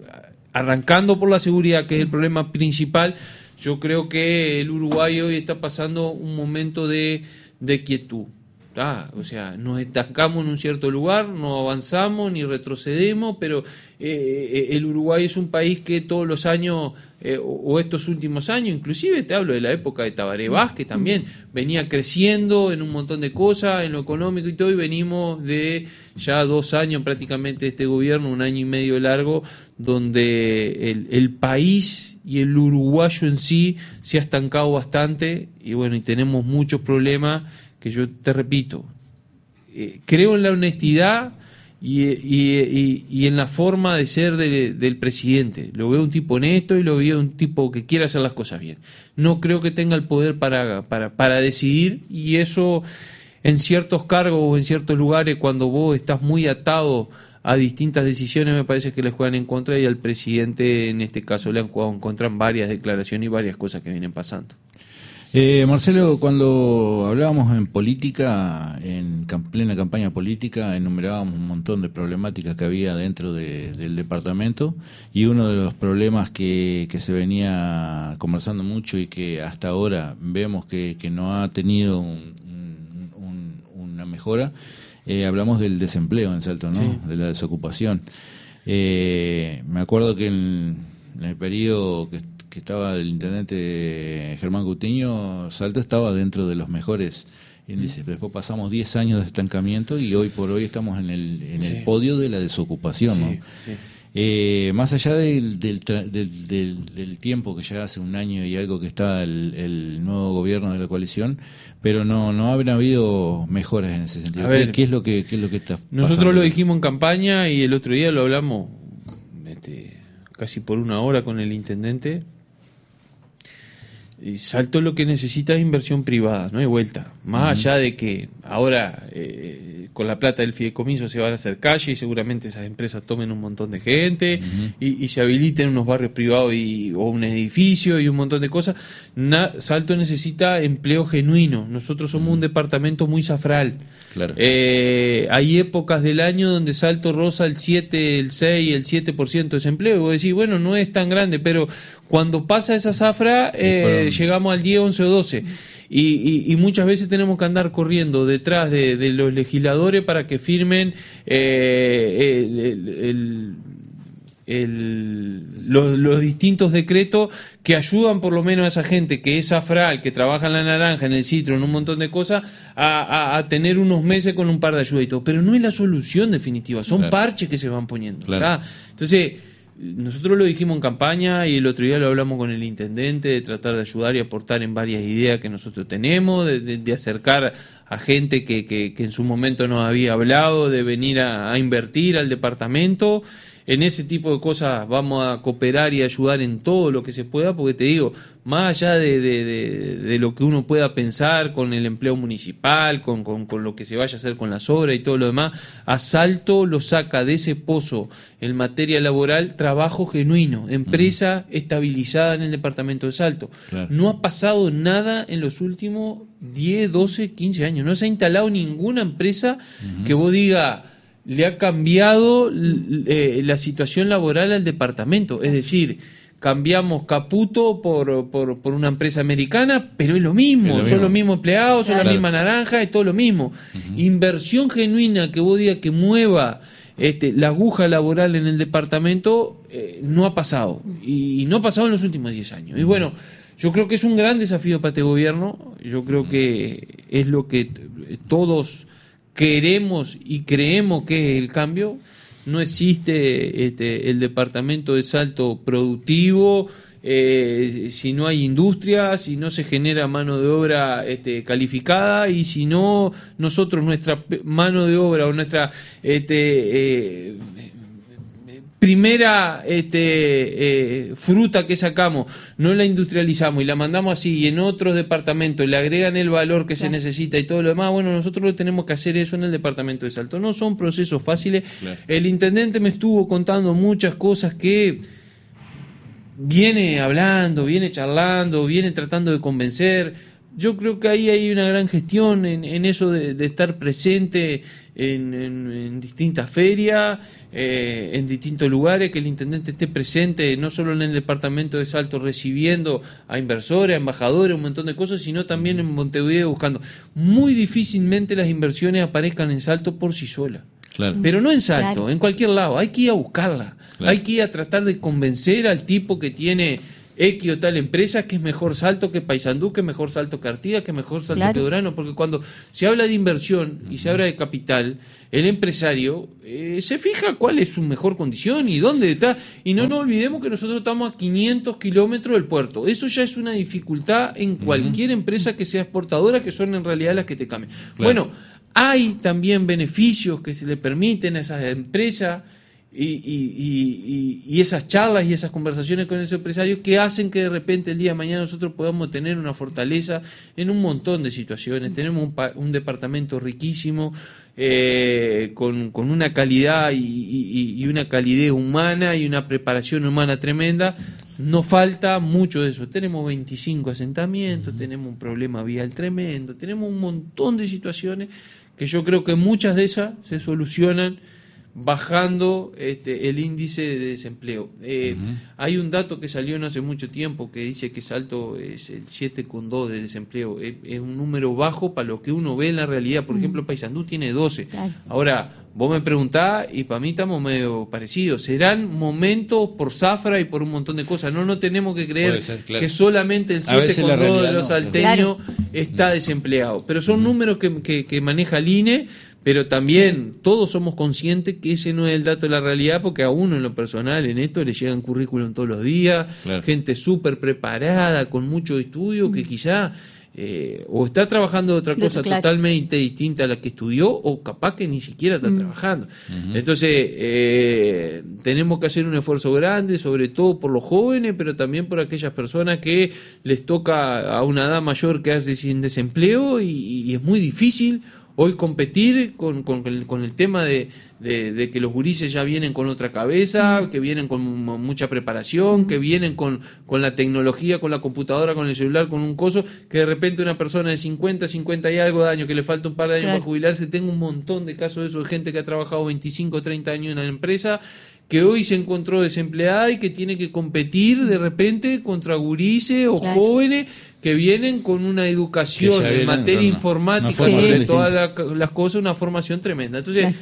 arrancando por la seguridad, que es el problema principal, yo creo que el Uruguay hoy está pasando un momento de, de quietud. Ah, o sea, nos estancamos en un cierto lugar, no avanzamos ni retrocedemos, pero eh, el Uruguay es un país que todos los años, eh, o estos últimos años, inclusive te hablo de la época de Tabaré Vázquez también, venía creciendo en un montón de cosas, en lo económico y todo, y venimos de ya dos años prácticamente de este gobierno, un año y medio largo, donde el, el país y el uruguayo en sí se ha estancado bastante, y bueno, y tenemos muchos problemas que yo te repito, eh, creo en la honestidad y, y, y, y en la forma de ser de, del presidente. Lo veo un tipo honesto y lo veo un tipo que quiere hacer las cosas bien. No creo que tenga el poder para, para, para decidir, y eso en ciertos cargos o en ciertos lugares, cuando vos estás muy atado a distintas decisiones, me parece que le juegan en contra, y al presidente en este caso le han jugado en contra en varias declaraciones y varias cosas que vienen pasando.
Eh, Marcelo, cuando hablábamos en política, en plena campaña política, enumerábamos un montón de problemáticas que había dentro de, del departamento, y uno de los problemas que, que se venía conversando mucho y que hasta ahora vemos que, que no ha tenido un, un, una mejora, eh, hablamos del desempleo en Salto, ¿no? Sí. De la desocupación. Eh, me acuerdo que en, en el periodo que que estaba el intendente Germán Coutinho, Salto estaba dentro de los mejores índices. Pero después pasamos diez años de estancamiento y hoy por hoy estamos en el, en sí. el podio de la desocupación, sí, ¿no? Sí. Eh, más allá del, del, del, del, del tiempo que ya hace un año y algo que está el, el nuevo gobierno de la coalición, pero no no habrá habido mejoras en ese sentido.
Ver,
¿Qué, ¿Qué es lo que qué es lo que está pasando?
Nosotros lo dijimos en campaña y el otro día lo hablamos este, casi por una hora con el intendente. Y Salto lo que necesita es inversión privada, no hay vuelta. Más uh-huh. allá de que ahora eh, con la plata del fideicomiso se van a hacer calles y seguramente esas empresas tomen un montón de gente uh-huh. y, y se habiliten unos barrios privados y, o un edificio y un montón de cosas. Na, Salto necesita empleo genuino. Nosotros somos uh-huh. un departamento muy zafral.
Claro.
Eh, hay épocas del año donde Salto roza el siete, el seis, el siete por ciento de desempleo. Y vos decís, bueno, no es tan grande, pero cuando pasa esa zafra, eh, llegamos al diez, once o doce. Y, y, y muchas veces tenemos que andar corriendo detrás de, de los legisladores para que firmen eh, el, el, el El, los, los distintos decretos que ayudan por lo menos a esa gente que es afral, que trabaja en la naranja, en el citro, en un montón de cosas, a, a, a tener unos meses con un par de ayudas y todo. Pero no es la solución definitiva, son claro. parches que se van poniendo. Claro. Entonces, nosotros lo dijimos en campaña y el otro día lo hablamos con el intendente, de tratar de ayudar y aportar en varias ideas que nosotros tenemos, de, de, de acercar a gente que, que, que en su momento nos había hablado, de venir a, a invertir al departamento. En ese tipo de cosas vamos a cooperar y ayudar en todo lo que se pueda, porque te digo, más allá de, de, de, de lo que uno pueda pensar con el empleo municipal, con, con, con lo que se vaya a hacer con las obras y todo lo demás, a Salto lo saca de ese pozo en materia laboral trabajo genuino, empresa uh-huh. estabilizada en el departamento de Salto. Claro. No ha pasado nada en los últimos diez, doce, quince años, no se ha instalado ninguna empresa uh-huh. que vos digas le ha cambiado eh, la situación laboral al departamento. Es decir, cambiamos Caputo por, por, por una empresa americana, pero es lo mismo, es lo son mismo. los mismos empleados, son claro. la misma naranja, es todo lo mismo. Uh-huh. Inversión genuina que vos digas que mueva este, la aguja laboral en el departamento, eh, no ha pasado. Y, y no ha pasado en los últimos diez años. Uh-huh. Y bueno, yo creo que es un gran desafío para este gobierno. Yo creo uh-huh. que es lo que todos queremos y creemos que es el cambio. No existe este, el departamento de Salto productivo eh, si no hay industria, si no se genera mano de obra este, calificada, y si no nosotros nuestra mano de obra o nuestra este, eh, primera este, eh, fruta que sacamos no la industrializamos y la mandamos así, y en otros departamentos le agregan el valor que claro. se necesita y todo lo demás, bueno, nosotros lo tenemos que hacer eso en el departamento de Salto. No son procesos fáciles. Claro. El intendente me estuvo contando muchas cosas que viene hablando, viene charlando, viene tratando de convencer. yo creo que ahí hay una gran gestión en, en eso de, de estar presente en, en, en distintas ferias, eh, en distintos lugares, que el intendente esté presente no solo en el departamento de Salto recibiendo a inversores, a embajadores, un montón de cosas, sino también en Montevideo buscando. Muy difícilmente las inversiones aparezcan en Salto por sí solas. Claro. Pero no en Salto, claro. En cualquier lado. Hay que ir a buscarla. Claro. Hay que ir a tratar de convencer al tipo que tiene X o tal empresa que es mejor Salto que Paysandú, que es mejor Salto que Artigas, que es mejor Salto claro. que Durano, porque cuando se habla de inversión y se habla de capital, el empresario eh, se fija cuál es su mejor condición y dónde está. Y no nos olvidemos que nosotros estamos a quinientos kilómetros del puerto. Eso ya es una dificultad en cualquier uh-huh. empresa que sea exportadora, que son en realidad las que te cambian. Claro. Bueno, hay también beneficios que se le permiten a esas empresas y, y, y, y esas charlas y esas conversaciones con esos empresarios que hacen que de repente el día de mañana nosotros podamos tener una fortaleza en un montón de situaciones. Tenemos un, un departamento riquísimo, eh, con, con una calidad y, y, y una calidez humana y una preparación humana tremenda. Nos falta mucho de eso. Tenemos veinticinco asentamientos, uh-huh. tenemos un problema vial tremendo, tenemos un montón de situaciones que yo creo que muchas de esas se solucionan bajando este, el índice de desempleo. Eh, uh-huh. Hay un dato que salió no hace mucho tiempo que dice que Salto es el siete coma dos de desempleo. Es, es un número bajo para lo que uno ve en la realidad. Por uh-huh. ejemplo, Paysandú tiene doce. Claro. Ahora, vos me preguntás y para mí estamos medio parecidos. Serán momentos por zafra y por un montón de cosas. No, no tenemos que creer ser, claro. que solamente el siete coma dos de los no, salteños claro. está desempleado. Pero son uh-huh. números que, que, que maneja el I N E. Pero también todos somos conscientes que ese no es el dato de la realidad, porque a uno en lo personal en esto le llegan currículum todos los días, claro. gente súper preparada, con mucho estudio, que quizá eh, o está trabajando de otra cosa claro. totalmente distinta a la que estudió, o capaz que ni siquiera está mm. trabajando. Uh-huh. Entonces, eh, tenemos que hacer un esfuerzo grande, sobre todo por los jóvenes, pero también por aquellas personas que les toca a una edad mayor quedarse sin desempleo, y, y es muy difícil hoy competir con, con, el, con el tema de, de, de que los gurises ya vienen con otra cabeza, que vienen con mucha preparación, que vienen con, con la tecnología, con la computadora, con el celular, con un coso, que de repente una persona de cincuenta, cincuenta y algo de años, que le falta un par de años claro. para jubilarse. Tengo un montón de casos de eso, de gente que ha trabajado veinticinco, treinta años en la empresa, que hoy se encontró desempleada y que tiene que competir de repente contra gurises o claro. jóvenes que vienen con una educación en materia una, informática, una sobre todas la, las cosas, una formación tremenda. Entonces, claro.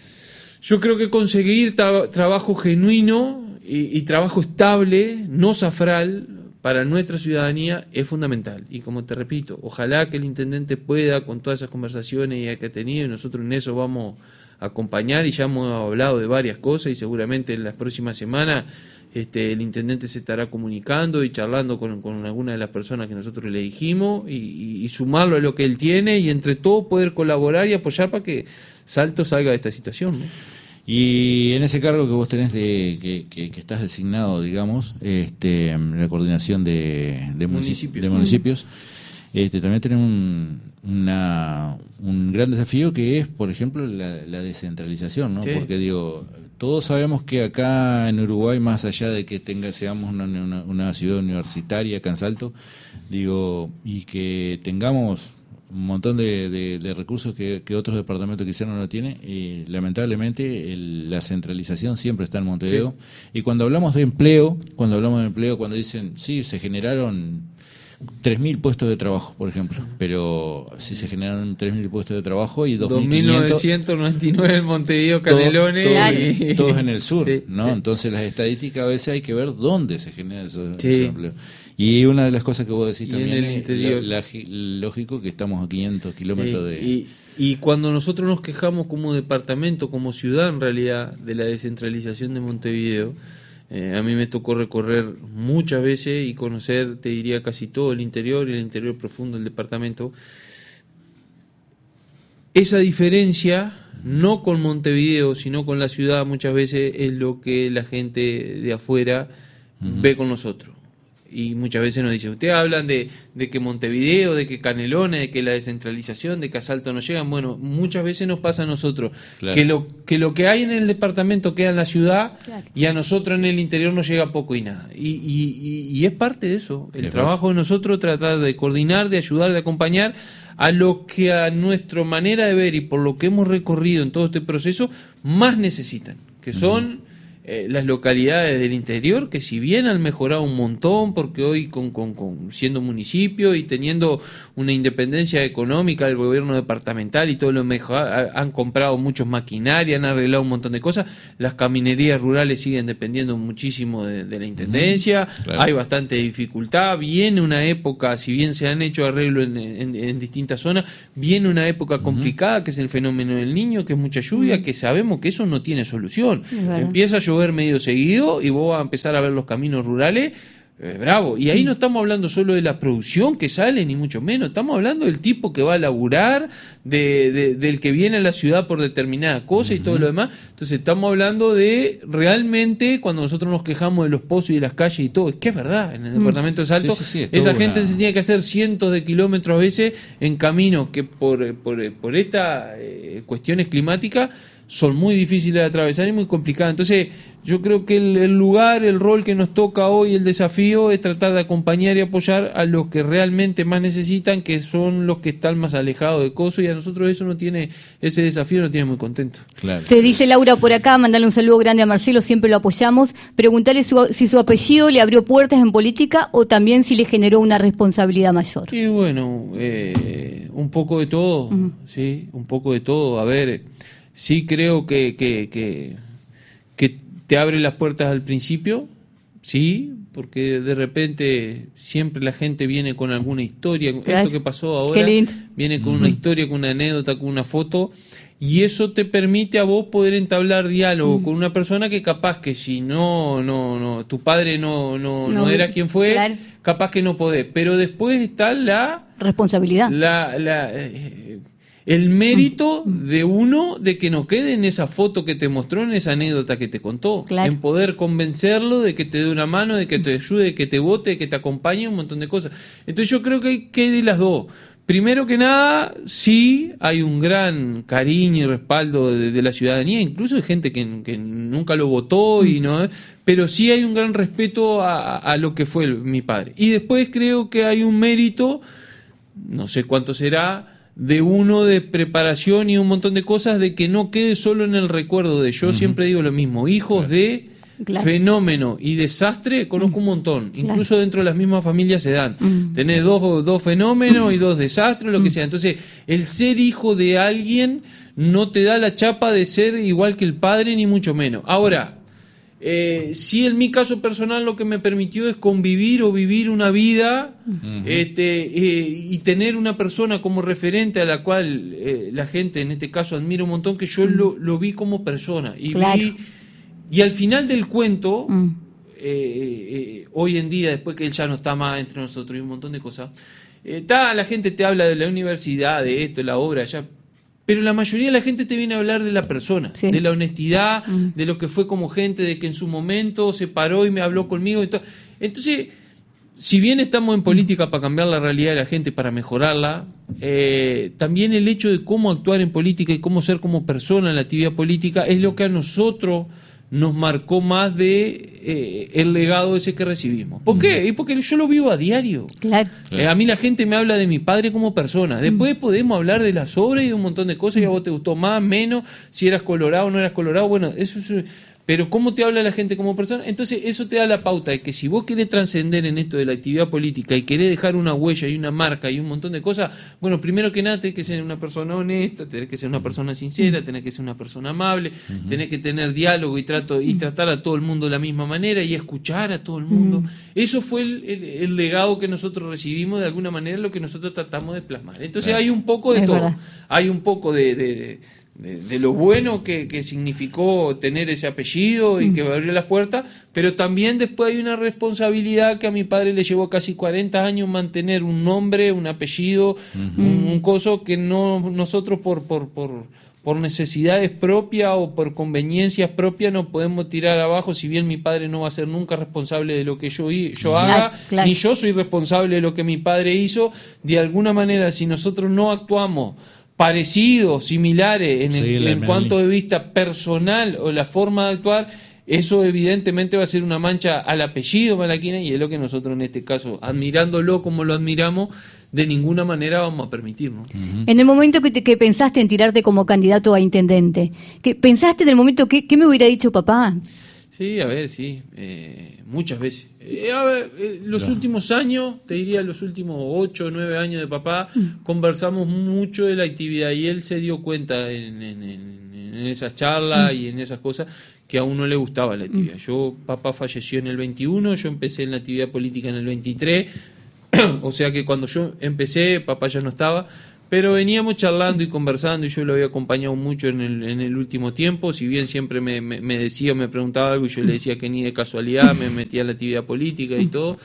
yo creo que conseguir tra- trabajo genuino y, y trabajo estable, no zafral, para nuestra ciudadanía es fundamental. Y como te repito, ojalá que el intendente pueda, con todas esas conversaciones que ha tenido, y nosotros en eso vamos a acompañar, y ya hemos hablado de varias cosas, y seguramente en las próximas semanas Este, el intendente se estará comunicando y charlando con, con alguna de las personas que nosotros le dijimos, y, y, y sumarlo a lo que él tiene, y entre todos poder colaborar y apoyar para que Salto salga de esta situación, ¿no?
Y en ese cargo que vos tenés, de que, que, que estás designado, digamos, este, la coordinación de, de municipios, de municipios este, también tenemos un, una, un gran desafío, que es, por ejemplo, la, la descentralización, ¿no? Sí. Porque digo, todos sabemos que acá en Uruguay, más allá de que tenga seamos una, una, una ciudad universitaria acá en Salto, digo, y que tengamos un montón de, de, de recursos que, que otros departamentos quizás no lo tienen, y lamentablemente el, la centralización siempre está en Montevideo. Sí. Y cuando hablamos de empleo, cuando hablamos de empleo, cuando dicen, sí, se generaron tres mil puestos de trabajo, por ejemplo, pero si se generan tres mil puestos de trabajo y dos mil
novecientos noventa y nueve en Montevideo, Canelones,
todo, todo, y... todos en el sur, sí, ¿no? Sí. Entonces las estadísticas a veces hay que ver dónde se generan esos, sí. esos empleos. Y una de las cosas que vos decís y también es la, la, lógico que estamos a quinientos kilómetros
sí,
de...
Y, y cuando nosotros nos quejamos como departamento, como ciudad en realidad, de la descentralización de Montevideo, Eh, a mí me tocó recorrer muchas veces y conocer, te diría, casi todo el interior y el interior profundo del departamento. Esa diferencia, no con Montevideo, sino con la ciudad, muchas veces es lo que la gente de afuera uh-huh. ve con nosotros. y muchas veces nos dicen, ustedes hablan de, de que Montevideo, de que Canelones, de que la descentralización, de que a Salto no llegan. Bueno, muchas veces nos pasa a nosotros, claro, que lo que lo que hay en el departamento queda en la ciudad, claro, y a nosotros en el interior nos llega poco y nada. Y, y, y, y es parte de eso, el trabajo de nosotros, tratar de coordinar, de ayudar, de acompañar a lo que a nuestra manera de ver y por lo que hemos recorrido en todo este proceso más necesitan, que son uh-huh. eh, las localidades del interior, que si bien han mejorado un montón, porque hoy con, con, con siendo municipio y teniendo una independencia económica del gobierno departamental y todo lo mejor, han comprado muchos maquinaria, han arreglado un montón de cosas, las caminerías rurales siguen dependiendo muchísimo de, de la intendencia, uh-huh. claro. Hay bastante dificultad, viene una época, si bien se han hecho arreglos en, en, en distintas zonas, viene una época complicada, uh-huh. que es el fenómeno del Niño, que es mucha lluvia, uh-huh. que sabemos que eso no tiene solución. Claro. Empieza a llover medio seguido y vos vas a empezar a ver los caminos rurales, eh, bravo, y ahí no estamos hablando solo de la producción que sale, ni mucho menos, estamos hablando del tipo que va a laburar, de, de, del que viene a la ciudad por determinada cosa, uh-huh. y todo lo demás. Entonces estamos hablando de realmente, cuando nosotros nos quejamos de los pozos y de las calles y todo, es que es verdad, en el departamento de Salto, sí, sí, sí, esa gente una... se tiene que hacer cientos de kilómetros a veces en caminos que por, por, por estas eh, cuestiones climáticas son muy difíciles de atravesar y muy complicadas. Entonces yo creo que el, el lugar, el rol que nos toca hoy, el desafío es tratar de acompañar y apoyar a los que realmente más necesitan, que son los que están más alejados de cosas, y a nosotros eso no tiene, ese desafío nos tiene muy contentos. Claro.
Te dice Laura por acá, mandarle un saludo grande a Marcelo, siempre lo apoyamos, preguntarle su, si su apellido le abrió puertas en política o también si le generó una responsabilidad mayor.
Y bueno, eh, un poco de todo, uh-huh. sí, un poco de todo. A ver, sí creo que, que, que, que te abre las puertas al principio, sí, porque de repente siempre la gente viene con alguna historia. Claro. Esto que pasó ahora viene con uh-huh. una historia, con una anécdota, con una foto, y eso te permite a vos poder entablar diálogo uh-huh. con una persona que capaz que si no, no, no, tu padre no, no, no, no era quien fue, claro. capaz que no podés. Pero después está la
responsabilidad.
La, la eh, el mérito de uno de que no quede en esa foto que te mostró, en esa anécdota que te contó, claro. en poder convencerlo de que te dé una mano, de que te ayude, de que te vote, de que te acompañe, un montón de cosas. Entonces yo creo que hay que de las dos. Primero que nada, sí hay un gran cariño y respaldo de, de la ciudadanía, incluso de gente que, que nunca lo votó, y no, pero sí hay un gran respeto a, a lo que fue el, mi padre. Y después creo que hay un mérito, no sé cuánto será, de uno de preparación y un montón de cosas, de que no quede solo en el recuerdo de yo, uh-huh. siempre digo lo mismo, hijos claro. de claro. fenómeno y desastre, conozco uh-huh. un montón, incluso claro. dentro de las mismas familias se dan, uh-huh. tenés dos, dos fenómenos y dos desastres, lo uh-huh. que sea. Entonces el ser hijo de alguien no te da la chapa de ser igual que el padre, ni mucho menos. Ahora, Eh, sí, en mi caso personal lo que me permitió es convivir o vivir una vida uh-huh. este, eh, y tener una persona como referente a la cual eh, la gente en este caso admira un montón, que yo uh-huh. lo, lo vi como persona y, claro. vi, y al final del cuento uh-huh. eh, eh, hoy en día, después que él ya no está más entre nosotros y un montón de cosas, eh, está, la gente te habla de la universidad, de esto, de la obra, ya, pero la mayoría de la gente te viene a hablar de la persona, sí. de la honestidad, mm. de lo que fue como gente, de que en su momento se paró y me habló conmigo. Y todo. Entonces, si bien estamos en política para cambiar la realidad de la gente, para mejorarla, eh, también el hecho de cómo actuar en política y cómo ser como persona en la actividad política es lo que a nosotros nos marcó más de eh, el legado ese que recibimos. ¿Por qué? Mm. Y porque yo lo vivo a diario. Claro. Eh, a mí la gente me habla de mi padre como persona. Después mm. podemos hablar de las obras y de un montón de cosas, y a vos te gustó más, menos, si eras colorado o no eras colorado. Bueno, eso es... Pero ¿cómo te habla la gente como persona? Entonces eso te da la pauta de que si vos querés trascender en esto de la actividad política y querés dejar una huella y una marca y un montón de cosas, bueno, primero que nada tenés que ser una persona honesta, tenés que ser una persona sincera, tenés que ser una persona amable, uh-huh. tenés que tener diálogo y trato y tratar a todo el mundo de la misma manera y escuchar a todo el mundo. Uh-huh. Eso fue el, el, el legado que nosotros recibimos, de alguna manera lo que nosotros tratamos de plasmar. Entonces claro. hay un poco de es todo, verdad. Hay un poco de... de, de De, de lo bueno que, que significó tener ese apellido y que me abrió las puertas, pero también después hay una responsabilidad que a mi padre le llevó casi cuarenta años mantener un nombre, un apellido, uh-huh. un, un coso que no nosotros por por por por necesidades propias o por conveniencias propias nos podemos tirar abajo, si bien mi padre no va a ser nunca responsable de lo que yo, yo haga,
claro, claro.
ni yo soy responsable de lo que mi padre hizo. De alguna manera, si nosotros no actuamos parecidos, similares en,
sí,
el, en cuanto de vista personal o la forma de actuar, eso evidentemente va a ser una mancha al apellido Malaquina, y es lo que nosotros en este caso, admirándolo como lo admiramos, de ninguna manera vamos a permitir, ¿no?
Uh-huh. En el momento que, te, que pensaste en tirarte como candidato a intendente, que pensaste en el momento que ¿qué me hubiera dicho papá?
Sí, a ver, sí, eh, muchas veces. Eh, a ver, eh, los no. últimos años, te diría los últimos ocho o nueve años de papá, mm. conversamos mucho de la actividad y él se dio cuenta en, en, en, en esas charlas mm. y en esas cosas que a uno le gustaba la actividad. Mm. Yo, papá falleció en el veintiuno, yo empecé en la actividad política en el veintitrés, o sea que cuando yo empecé, papá ya no estaba. Pero veníamos charlando y conversando y yo lo había acompañado mucho en el, en el último tiempo, si bien siempre me, me, me decía, me preguntaba algo y yo le decía que ni de casualidad me metía en la actividad política y todo.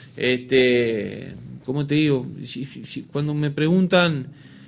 Este, ¿cómo te digo? Si, si, cuando me preguntan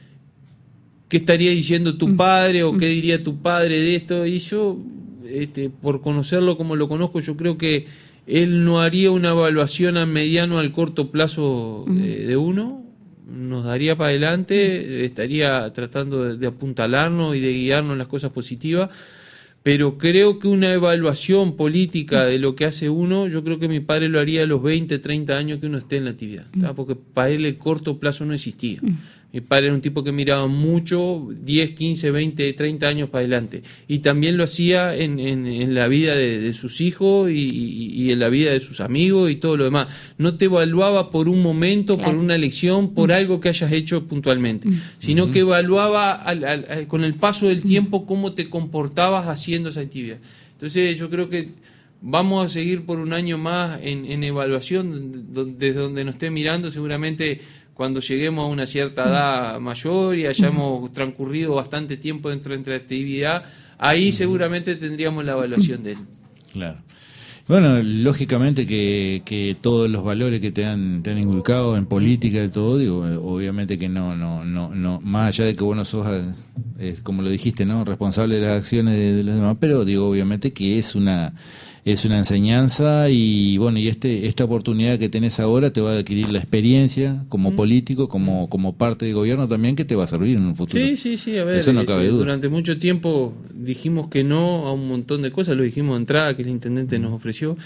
qué estaría diciendo tu padre o qué diría tu padre de esto, y yo, este, por conocerlo como lo conozco, yo creo que él no haría una evaluación a mediano, al corto plazo de, de uno. Nos daría para adelante, estaría tratando de, de apuntalarnos y de guiarnos en las cosas positivas, pero creo que una evaluación política de lo que hace uno, yo creo que mi padre lo haría a los veinte, treinta años que uno esté en la actividad, ¿tá? Porque para él el corto plazo no existía. Mi padre era un tipo que miraba mucho, diez, quince, veinte, treinta años para adelante. Y también lo hacía en, en, en la vida de, de sus hijos y, y, y en la vida de sus amigos y todo lo demás. No te evaluaba por un momento, claro, por una elección, por mm. algo que hayas hecho puntualmente, mm. sino mm-hmm. que evaluaba al, al, al, con el paso del tiempo cómo te comportabas haciendo esa actividad. Entonces yo creo que vamos a seguir por un año más en, en evaluación, desde donde nos esté mirando, seguramente cuando lleguemos a una cierta edad mayor y hayamos transcurrido bastante tiempo dentro de nuestra actividad, ahí seguramente tendríamos la evaluación de él.
Claro. Bueno, lógicamente que, que todos los valores que te han, te han inculcado en política y todo, digo, obviamente que no, no, no, no, más allá de que vos no sos, eh, como lo dijiste, ¿no?, responsable de las acciones de, de los demás, pero digo, obviamente que es una es una enseñanza y bueno, y este esta oportunidad que tenés ahora te va a adquirir la experiencia como mm. político, como como parte del gobierno también, que te va a servir en un futuro.
Sí, sí, sí, a ver,
eso no cabe
este,
duda.
Durante mucho tiempo dijimos que no a un montón de cosas, lo dijimos de entrada que el intendente mm. nos ofreció.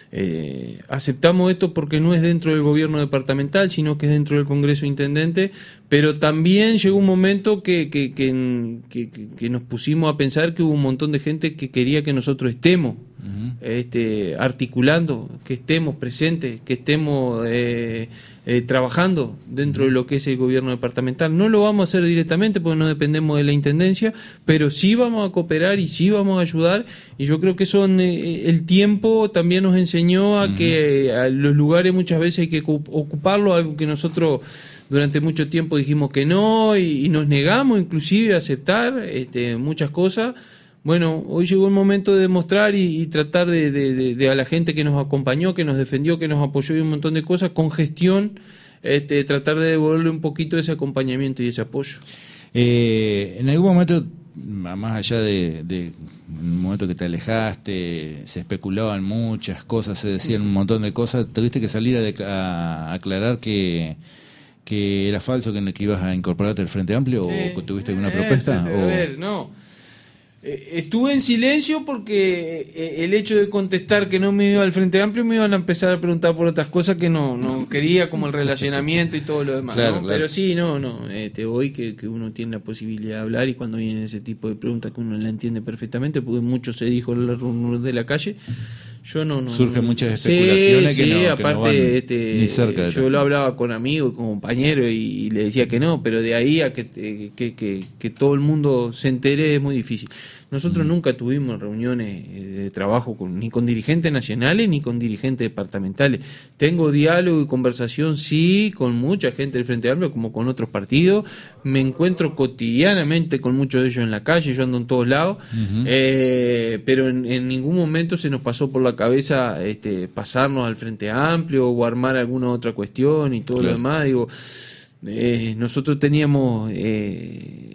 Eh, aceptamos esto porque no es dentro del gobierno departamental, sino que es dentro del Congreso Intendente, pero también llegó un momento que, que, que, que, que nos pusimos a pensar que hubo un montón de gente que quería que nosotros estemos uh-huh. este, articulando, que estemos presentes, que estemos eh, eh, trabajando dentro uh-huh. de lo que es el gobierno departamental. No lo vamos a hacer directamente porque no dependemos de la Intendencia, pero sí vamos a cooperar y sí vamos a ayudar, y yo creo que son eh, el tiempo también nos enseñó a uh-huh. que a los lugares muchas veces hay que ocuparlo, algo que nosotros durante mucho tiempo dijimos que no y, y nos negamos inclusive a aceptar este, muchas cosas. Bueno, hoy llegó el momento de demostrar y, y tratar de, de, de, de a la gente que nos acompañó, que nos defendió, que nos apoyó y un montón de cosas, con gestión, este, tratar de devolverle un poquito ese acompañamiento y ese apoyo.
Eh, en algún momento, más allá de, de un momento que te alejaste, se especulaban muchas cosas, se decían un montón de cosas, tuviste que salir a, de, a aclarar que que era falso, que, que ibas a incorporarte al Frente Amplio, sí. ¿O tuviste alguna propuesta?
Eh, a ver, no. Eh, estuve en silencio porque eh, el hecho de contestar que no me iba al Frente Amplio me iban a empezar a preguntar por otras cosas que no, no quería, como el relacionamiento y todo lo demás. Claro, ¿no? Claro. Pero sí, no, no. Este, hoy que, que uno tiene la posibilidad de hablar y cuando vienen ese tipo de preguntas que uno la entiende perfectamente, porque mucho se dijo en la reunión de la calle. Yo no, no
surgen muchas especulaciones
sí,
que,
sí,
no,
aparte,
que no van
este,
ni cerca de
yo tal. Lo hablaba con amigos, con compañeros y, y le decía que no, pero de ahí a que, que, que, que todo el mundo se entere es muy difícil. Nosotros mm. nunca tuvimos reuniones de trabajo con, ni con dirigentes nacionales ni con dirigentes departamentales. Tengo diálogo y conversación, sí, con mucha gente del Frente Amplio, como con otros partidos. Me encuentro cotidianamente con muchos de ellos en la calle, yo ando en todos lados, uh-huh. eh, pero en, en ningún momento se nos pasó por la cabeza este, pasarnos al Frente Amplio o armar alguna otra cuestión y todo claro. lo demás. Digo, eh, nosotros teníamos... Eh,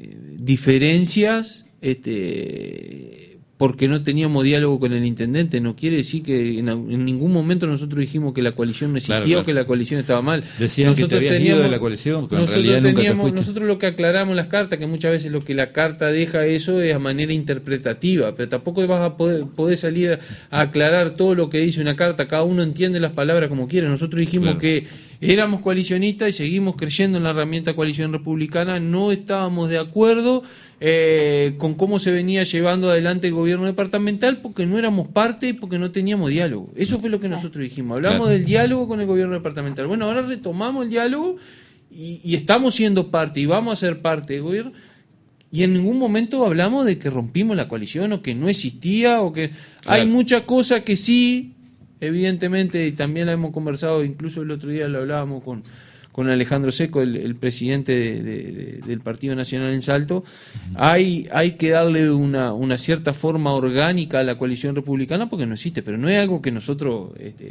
diferencias, este, porque no teníamos diálogo con el intendente. No quiere decir que en, en ningún momento nosotros dijimos que la coalición no existía, claro, claro, o que la coalición estaba mal.
Decían nosotros que te habías teníamos, ido de la coalición, pero en realidad nunca te fuiste.
Nosotros lo que aclaramos en las cartas, que muchas veces lo que la carta deja eso es a manera interpretativa, pero tampoco vas a poder, poder salir a aclarar todo lo que dice una carta. Cada uno entiende las palabras como quiere. Nosotros dijimos, claro, que éramos coalicionistas y seguimos creyendo en la herramienta coalición republicana. No estábamos de acuerdo eh, con cómo se venía llevando adelante el gobierno departamental porque no éramos parte y porque no teníamos diálogo. Eso fue lo que nosotros dijimos. Hablamos, claro, del diálogo con el gobierno departamental. Bueno, ahora retomamos el diálogo y, y estamos siendo parte y vamos a ser parte del gobierno. Y en ningún momento hablamos de que rompimos la coalición o que no existía o que... Claro. Hay muchas cosas que sí, evidentemente, y también la hemos conversado, incluso el otro día lo hablábamos con, con Alejandro Seco, el, el presidente de, de, de, del Partido Nacional en Salto. Uh-huh. hay, hay que darle una, una cierta forma orgánica a la coalición republicana porque no existe, pero no es algo que nosotros este,